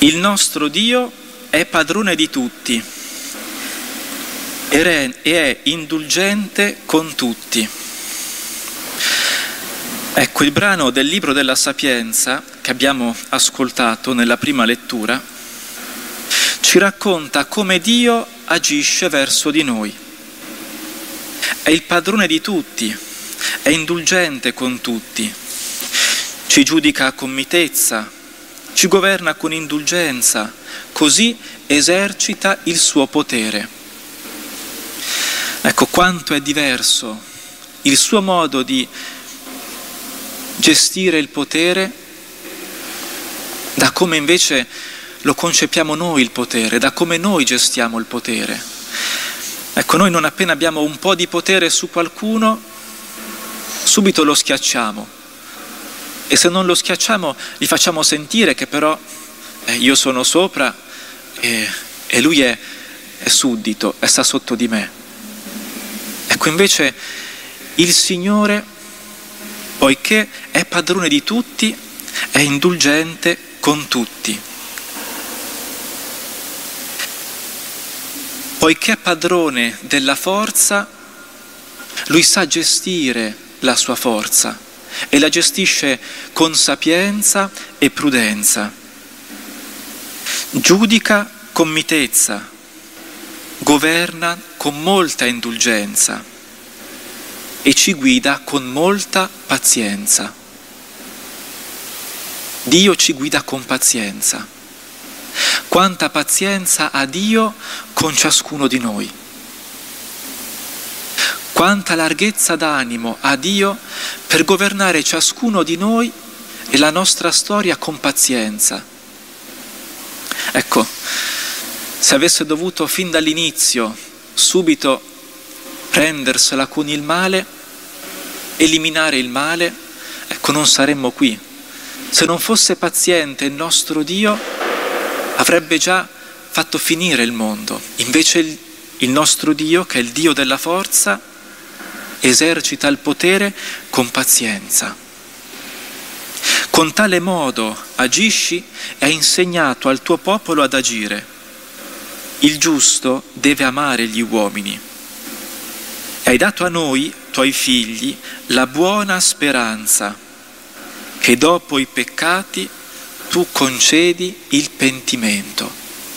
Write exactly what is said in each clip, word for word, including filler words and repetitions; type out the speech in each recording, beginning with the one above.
Il nostro Dio è padrone di tutti e è indulgente con tutti. Ecco, il brano del Libro della Sapienza che abbiamo ascoltato nella prima lettura ci racconta come Dio agisce verso di noi. È il padrone di tutti, è indulgente con tutti, ci giudica con mitezza, ci governa con indulgenza, così esercita il suo potere. Ecco quanto è diverso il suo modo di gestire il potere da come invece lo concepiamo noi il potere, da come noi gestiamo il potere. Ecco, noi non appena abbiamo un po' di potere su qualcuno, subito lo schiacciamo. E se non lo schiacciamo, gli facciamo sentire che però eh, io sono sopra e, e lui è, è suddito e sta sotto di me. Ecco, invece il Signore, poiché è padrone di tutti, è indulgente con tutti. Poiché è padrone della forza, lui sa gestire la sua forza e la gestisce con sapienza e prudenza. Giudica con mitezza, governa con molta indulgenza e ci guida con molta pazienza. Dio ci guida con pazienza. Quanta pazienza ha Dio con ciascuno di noi. Quanta larghezza d'animo ha Dio per governare ciascuno di noi e la nostra storia con pazienza. Ecco, se avesse dovuto fin dall'inizio subito prendersela con il male, eliminare il male, ecco, non saremmo qui. Se non fosse paziente il nostro Dio, avrebbe già fatto finire il mondo. Invece il, il nostro Dio, che è il Dio della forza, esercita il potere con pazienza. Con tale modo agisci e hai insegnato al tuo popolo ad agire. Il giusto deve amare gli uomini. E hai dato a noi, tuoi figli, la buona speranza, che dopo i peccati tu concedi il pentimento.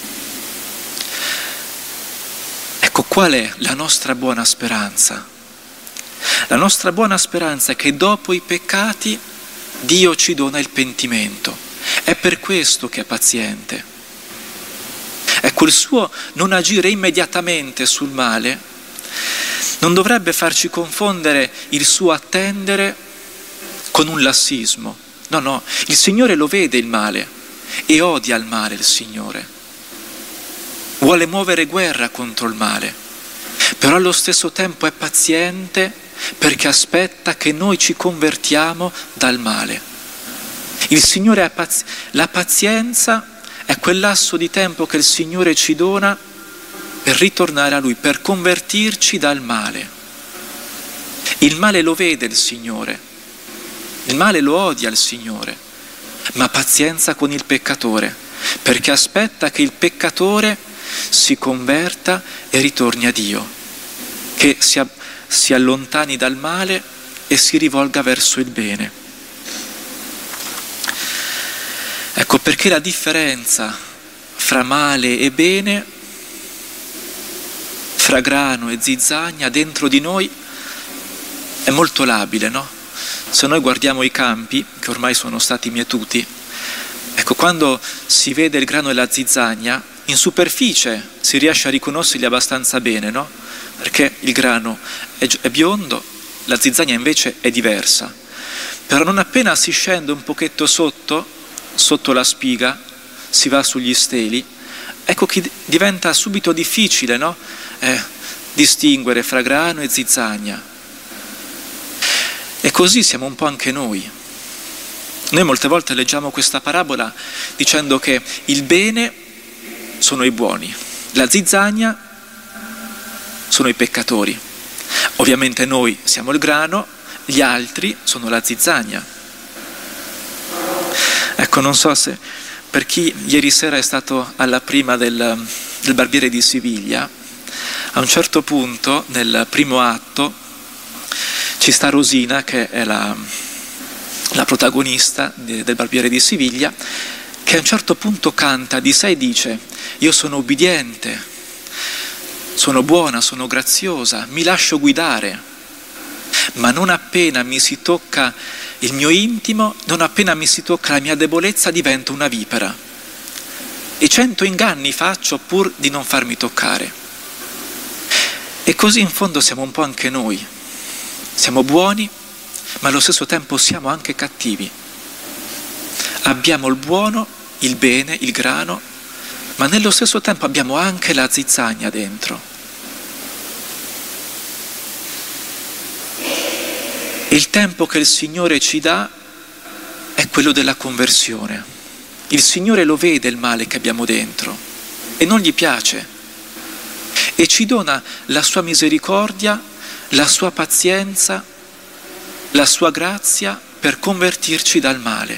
Ecco, qual è la nostra buona speranza? La nostra buona speranza è che dopo i peccati Dio ci dona il pentimento. È per questo che è paziente. Ecco, il suo non agire immediatamente sul male non dovrebbe farci confondere il suo attendere con un lassismo. No, no, il Signore lo vede il male e odia il male il Signore. Vuole muovere guerra contro il male, però allo stesso tempo è paziente perché aspetta che noi ci convertiamo dal male. Il Signore ha paz- la pazienza è quel lasso di tempo che il Signore ci dona per ritornare a Lui, per convertirci dal male. Il male lo vede il Signore, il male lo odia il Signore, ma pazienza con il peccatore, perché aspetta che il peccatore si converta e ritorni a Dio, che si, si allontani dal male e si rivolga verso il bene. Ecco perché la differenza fra male e bene, fra grano e zizzania dentro di noi è molto labile, no? Se noi guardiamo i campi, che ormai sono stati mietuti, ecco, quando si vede il grano e la zizzania, in superficie si riesce a riconoscerli abbastanza bene, no? Perché il grano è, è biondo, la zizzania invece è diversa. Però non appena si scende un pochetto sotto, sotto la spiga, si va sugli steli, ecco che diventa subito difficile, no? Eh, distinguere fra grano e zizzania. E così siamo un po' anche noi. Noi molte volte leggiamo questa parabola dicendo che il bene sono i buoni, la zizzania sono i peccatori. Ovviamente noi siamo il grano, gli altri sono la zizzania. Ecco, non so se per chi ieri sera è stato alla prima del, del Barbiere di Siviglia, a un certo punto, nel primo atto, ci sta Rosina, che è la, la protagonista de, del Barbiere di Siviglia, che a un certo punto canta di sé e dice: io sono ubbidiente, sono buona, sono graziosa, mi lascio guidare, ma non appena mi si tocca il mio intimo, non appena mi si tocca la mia debolezza, divento una vipera. E cento inganni faccio pur di non farmi toccare. E così in fondo siamo un po' anche noi. Siamo buoni, ma allo stesso tempo siamo anche cattivi. Abbiamo il buono, il bene, il grano, ma nello stesso tempo abbiamo anche la zizzania dentro. Il tempo che il Signore ci dà è quello della conversione. Il Signore lo vede il male che abbiamo dentro e non gli piace e ci dona la sua misericordia, la sua pazienza, la sua grazia per convertirci dal male.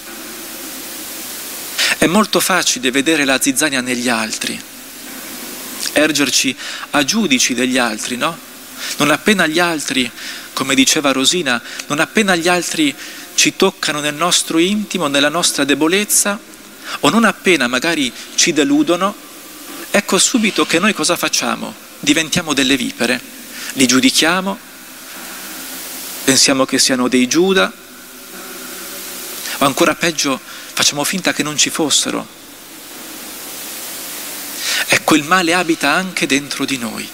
È molto facile vedere la zizzania negli altri, ergerci a giudici degli altri, no? Non appena gli altri, come diceva Rosina, non appena gli altri ci toccano nel nostro intimo, nella nostra debolezza, o non appena magari ci deludono, ecco subito che noi cosa facciamo? Diventiamo delle vipere, li giudichiamo, pensiamo che siano dei Giuda, o ancora peggio, facciamo finta che non ci fossero. Ecco, il male abita anche dentro di noi.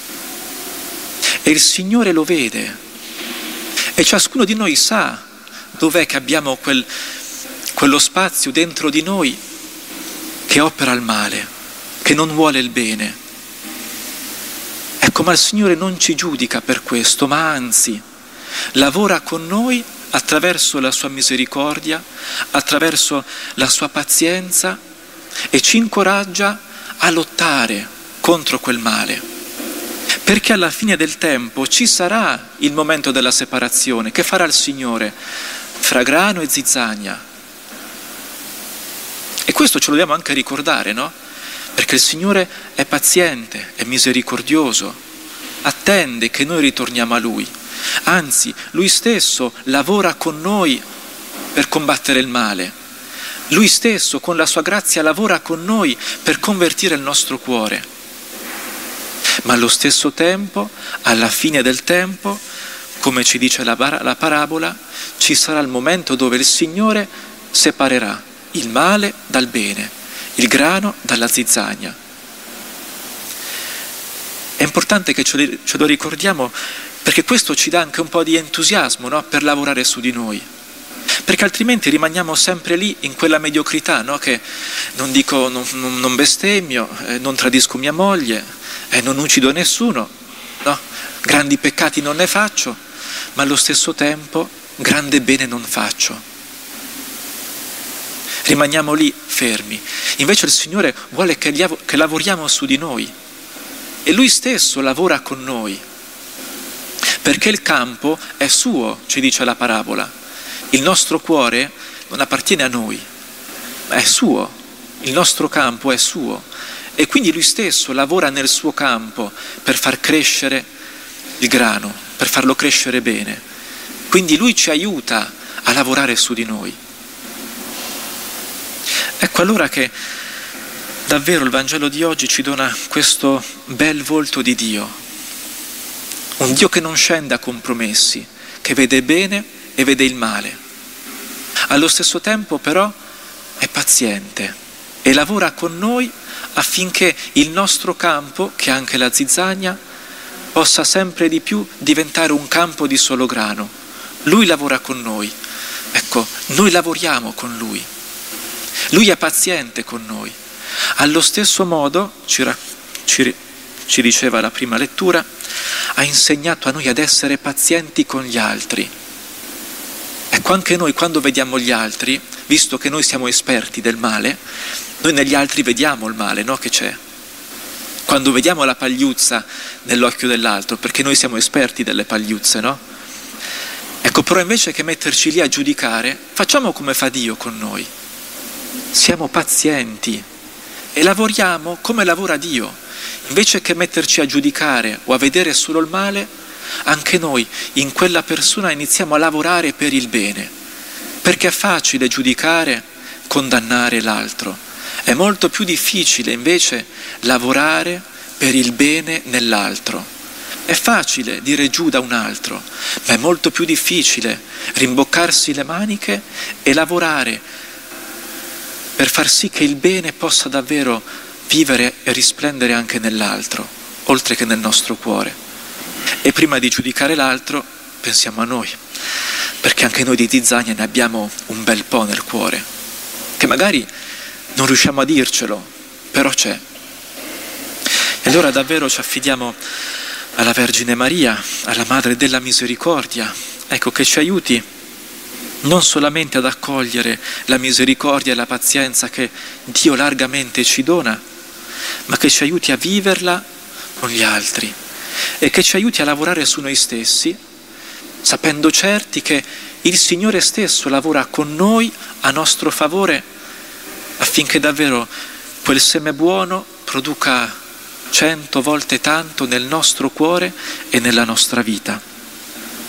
E il Signore lo vede. E ciascuno di noi sa dov'è che abbiamo quel, quello spazio dentro di noi che opera il male, che non vuole il bene. Ecco, ma il Signore non ci giudica per questo, ma anzi lavora con noi attraverso la sua misericordia, attraverso la sua pazienza e ci incoraggia a lottare contro quel male. Perché alla fine del tempo ci sarà il momento della separazione. Che farà il Signore? Fra grano e zizzania. E questo ce lo dobbiamo anche ricordare, no? Perché il Signore è paziente, è misericordioso, attende che noi ritorniamo a Lui. Anzi, Lui stesso lavora con noi per combattere il male. Lui stesso, con la sua grazia, lavora con noi per convertire il nostro cuore. Ma allo stesso tempo, alla fine del tempo, come ci dice la, bar- la parabola, ci sarà il momento dove il Signore separerà il male dal bene, il grano dalla zizzania. È importante che ce, ce lo ricordiamo perché questo ci dà anche un po' di entusiasmo, no? Per lavorare su di noi. Perché altrimenti rimaniamo sempre lì in quella mediocrità, no? Che non dico, non, non, non bestemmio, eh, non tradisco mia moglie, eh, non uccido nessuno, no? Grandi peccati non ne faccio, ma allo stesso tempo grande bene non faccio. Rimaniamo lì fermi. Invece il Signore vuole che, liavo, che lavoriamo su di noi e Lui stesso lavora con noi, perché il campo è suo, ci dice la parabola. Il nostro cuore non appartiene a noi, è suo, il nostro campo è suo e quindi Lui stesso lavora nel suo campo per far crescere il grano, per farlo crescere bene. Quindi Lui ci aiuta a lavorare su di noi. Ecco allora che davvero il Vangelo di oggi ci dona questo bel volto di Dio, un Dio che non scende a compromessi, che vede bene e vede il male. Allo stesso tempo però è paziente e lavora con noi affinché il nostro campo, che è anche la zizzania, possa sempre di più diventare un campo di solo grano. Lui lavora con noi, ecco, noi lavoriamo con Lui. Lui è paziente con noi. Allo stesso modo, ci, ci, ci diceva la prima lettura, ha insegnato a noi ad essere pazienti con gli altri. Ecco, anche noi quando vediamo gli altri, visto che noi siamo esperti del male, noi negli altri vediamo il male, no? Che c'è. Quando vediamo la pagliuzza nell'occhio dell'altro, perché noi siamo esperti delle pagliuzze, no? Ecco, però invece che metterci lì a giudicare, facciamo come fa Dio con noi. siamo pazienti e lavoriamo come lavora Dio. Invece che metterci a giudicare o a vedere solo il male, anche noi in quella persona iniziamo a lavorare per il bene, perché è facile giudicare, condannare l'altro. È molto più difficile invece lavorare per il bene nell'altro. È facile dire giù da un altro, ma è molto più difficile rimboccarsi le maniche e lavorare per far sì che il bene possa davvero vivere e risplendere anche nell'altro, oltre che nel nostro cuore. E prima di giudicare l'altro pensiamo a noi, perché anche noi di zizzania ne abbiamo un bel po' nel cuore, che magari non riusciamo a dircelo, però c'è. E allora davvero ci affidiamo alla Vergine Maria, alla Madre della Misericordia, ecco, che ci aiuti non solamente ad accogliere la misericordia e la pazienza che Dio largamente ci dona, ma che ci aiuti a viverla con gli altri e che ci aiuti a lavorare su noi stessi, sapendo certi che il Signore stesso lavora con noi a nostro favore affinché davvero quel seme buono produca cento volte tanto nel nostro cuore e nella nostra vita.